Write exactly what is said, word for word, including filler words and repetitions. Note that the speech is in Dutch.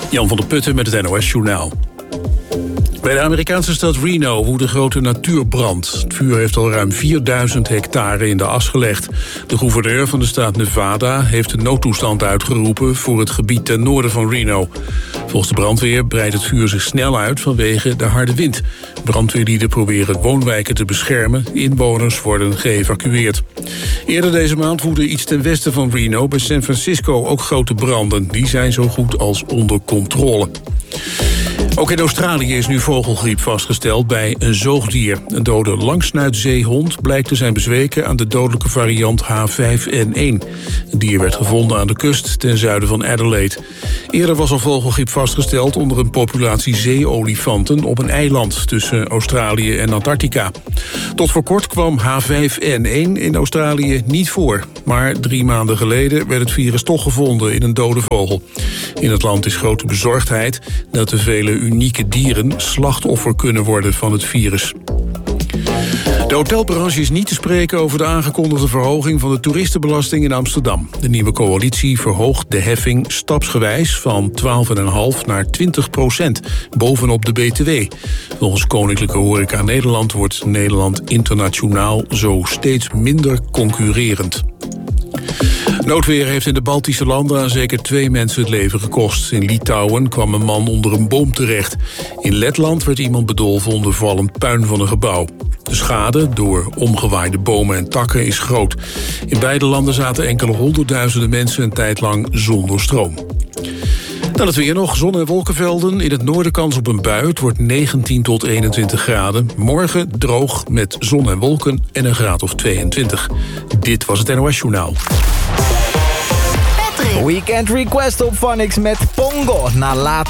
Jan van der Putten met het N O S-journaal. Bij de Amerikaanse stad Reno woedt een grote natuurbrand. Het vuur heeft al ruim vierduizend hectare in de as gelegd. De gouverneur van de staat Nevada heeft een noodtoestand uitgeroepen voor het gebied ten noorden van Reno. Volgens de brandweer breidt het vuur zich snel uit vanwege de harde wind. Brandweerlieden proberen woonwijken te beschermen. Inwoners worden geëvacueerd. Eerder deze maand woedden iets ten westen van Reno bij San Francisco ook grote branden. Die zijn zo goed als onder controle. Ook in Australië is nu vogelgriep vastgesteld bij een zoogdier. Een dode langsnuitzeehond blijkt te zijn bezweken aan de dodelijke variant H vijf N één. Het dier werd gevonden aan de kust ten zuiden van Adelaide. Eerder was al vogelgriep vastgesteld onder een populatie zeeolifanten op een eiland tussen Australië en Antarctica. Tot voor kort kwam H vijf N één in Australië niet voor. Maar drie maanden geleden werd het virus toch gevonden in een dode vogel. In het land is grote bezorgdheid dat de vele unieke dieren slachtoffer kunnen worden van het virus. De hotelbranche is niet te spreken over de aangekondigde verhoging van de toeristenbelasting in Amsterdam. De nieuwe coalitie verhoogt de heffing stapsgewijs van twaalf komma vijf naar twintig procent, bovenop de B T W. Volgens Koninklijke Horeca Nederland wordt Nederland internationaal zo steeds minder concurrerend. Noodweer heeft in de Baltische landen aan zeker twee mensen het leven gekost. In Litouwen kwam een man onder een boom terecht. In Letland werd iemand bedolven onder vallend puin van een gebouw. De schade door omgewaaide bomen en takken is groot. In beide landen zaten enkele honderdduizenden mensen een tijd lang zonder stroom. Dan het weer nog, zon- en wolkenvelden. In het noorden kans op een bui. Het wordt negentien tot eenentwintig graden. Morgen droog met zon en wolken en een graad of tweeëntwintig. Dit was het N O S-journaal. Weekend Request op Phonics met Pongo. Na laat